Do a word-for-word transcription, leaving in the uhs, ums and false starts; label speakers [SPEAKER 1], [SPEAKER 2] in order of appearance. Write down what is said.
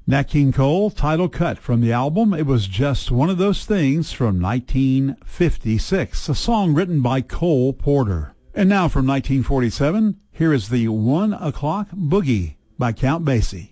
[SPEAKER 1] Nat King Cole, title cut from the album It Was Just One of Those Things from nineteen fifty-six, a song written by Cole Porter. And now from nineteen forty-seven, here is the One O'Clock Boogie by Count Basie.